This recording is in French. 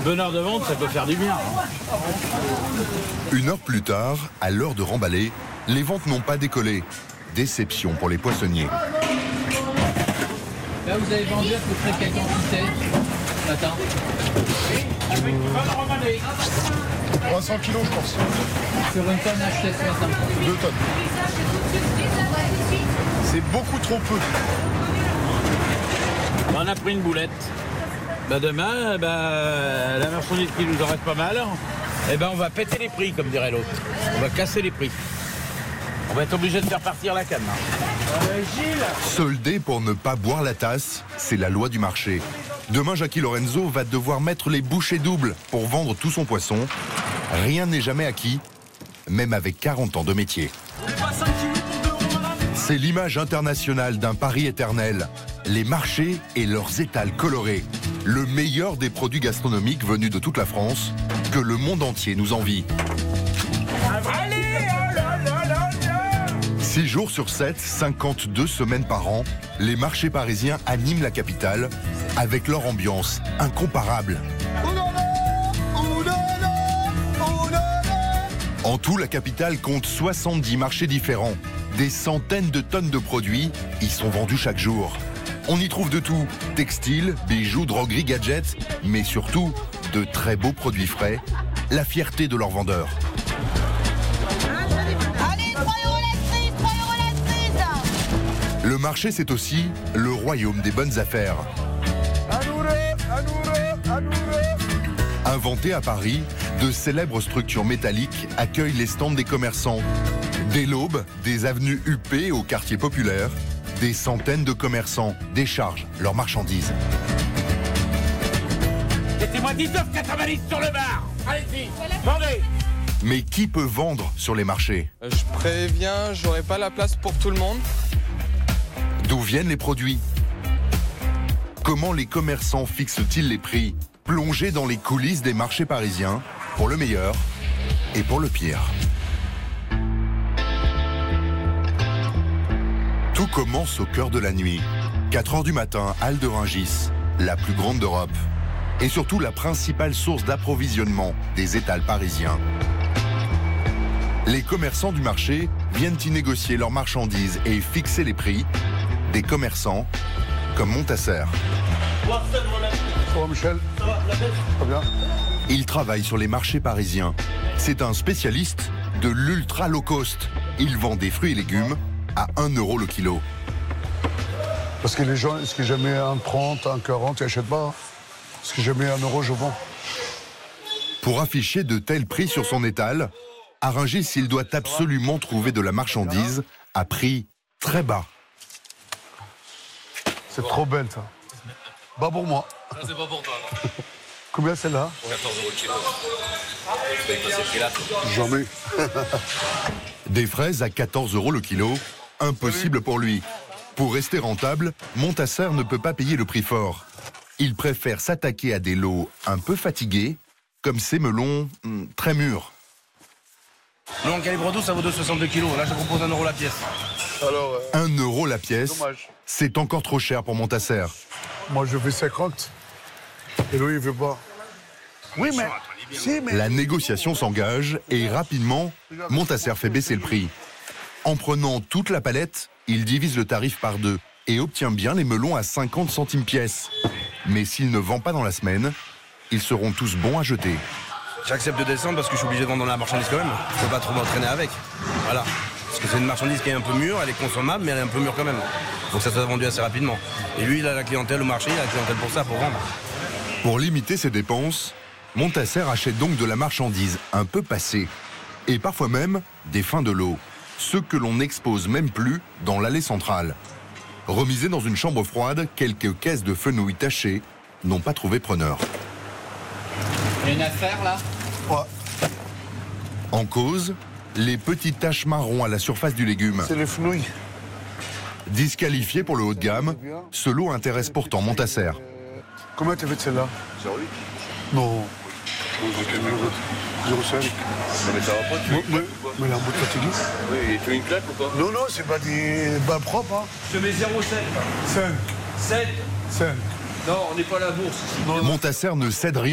bonheur de vente, ça peut faire du bien. Une heure plus tard, à l'heure de remballer, les ventes n'ont pas décollé. Déception pour les poissonniers. Là, vous avez vendu à peu près quelle quantité ce matin? 300 kilos, je pense. Sur une tonne achetée ce matin? 2 tonnes. C'est beaucoup trop peu. On a pris une boulette. Demain, la marchandise qui nous en reste pas mal, on va péter les prix, comme dirait l'autre. On va casser les prix. On va être obligé de faire partir la canne. Gilles! Solder pour ne pas boire la tasse, c'est la loi du marché. Demain, Jackie Lorenzo va devoir mettre les bouchées doubles pour vendre tout son poisson. Rien n'est jamais acquis, même avec 40 ans de métier. C'est l'image internationale d'un pari éternel. Les marchés et leurs étals colorés. Le meilleur des produits gastronomiques venus de toute la France, que le monde entier nous envie. 6 jours sur 7, 52 semaines par an, les marchés parisiens animent la capitale avec leur ambiance incomparable. En tout, la capitale compte 70 marchés différents. Des centaines de tonnes de produits y sont vendus chaque jour. On y trouve de tout, textiles, bijoux, drogueries, gadgets, mais surtout de très beaux produits frais, la fierté de leurs vendeurs. Allez, 3 € la cerise, 3 € la cerise. Le marché, c'est aussi le royaume des bonnes affaires. Inventé à Paris, de célèbres structures métalliques accueillent les stands des commerçants. Dès l'aube, des avenues huppées au quartier populaire, des centaines de commerçants déchargent leurs marchandises. Mettez-moi 19,90 sur le bar. Allez-y, vendez. Mais qui peut vendre sur les marchés? Je préviens, j'aurai pas la place pour tout le monde. D'où viennent les produits? Comment les commerçants fixent-ils les prix? Plongés dans les coulisses des marchés parisiens, pour le meilleur et pour le pire. Tout commence au cœur de la nuit. 4 heures du matin, Halle de Rungis, la plus grande d'Europe. Et surtout la principale source d'approvisionnement des étals parisiens. Les commerçants du marché viennent y négocier leurs marchandises et fixer les prix. Des commerçants comme Montasser. Ça va, Michel? Ça va, la baisse? Très bien. Il travaille sur les marchés parisiens. C'est un spécialiste de l'ultra low cost. Il vend des fruits et légumes à 1 € le kilo. Parce que les gens, est-ce que j'ai mis 1,30, 1,40, ils n'achètent pas. Est-ce que j'ai mis 1 €, je vends. Pour afficher de tels prix sur son étal, à Rungis, il doit absolument trouver de la marchandise à prix très bas. C'est trop belle, ça. Bas pour moi. Non, c'est pas pour toi. Combien celle-là? 14 € le kilo. Je paye pas ces prix-là. Jamais. Des fraises à 14 € le kilo, impossible pour lui. Pour rester rentable, Montasser ne peut pas payer le prix fort. Il préfère s'attaquer à des lots un peu fatigués, comme ces melons très mûrs. Melon calibre 12, ça vaut 2,62 kg. Là, je propose 1 € la pièce. Alors, 1 € la pièce, dommage. c'est encore trop cher pour Montasser. Moi, je fais 50. Et lui, il veut pas. Oui, mais... Si, mais... La négociation s'engage et rapidement, Montasser fait baisser le prix. En prenant toute la palette, il divise le tarif par 2 et obtient bien les melons à 50 centimes pièce. Mais s'il ne vend pas dans la semaine, ils seront tous bons à jeter. J'accepte de descendre parce que je suis obligé de vendre dans la marchandise quand même. Je peux pas trop m'entraîner avec. Voilà. Parce que c'est une marchandise qui est un peu mûre, elle est consommable, mais elle est un peu mûre quand même. Donc ça soit vendu assez rapidement. Et lui, il a la clientèle au marché, il a la clientèle pour ça, pour vendre. Pour limiter ses dépenses, Montasser achète donc de la marchandise un peu passée. Et parfois même des fins de lot. Ceux que l'on n'expose même plus dans l'allée centrale. Remisés dans une chambre froide, quelques caisses de fenouil tachées n'ont pas trouvé preneur. Il y a une affaire là? Ouais, En cause, les petites taches marron à la surface du légume. c'est les fenouilles. Disqualifié pour le haut de gamme, ce lot intéresse pourtant Montasser. Combien t'as fait de celle-là? 0,8. Non. 0,5. Mais ça va pas, tu veux une claque ou quoi? Mais la bout de fatigué. Oui, tu veux une claque ou pas? Non, non, c'est pas des bas propres, hein. Je mets 0,7. 5. 7. 5. Non, on n'est pas à la bourse ici. Montasser ne cède rien.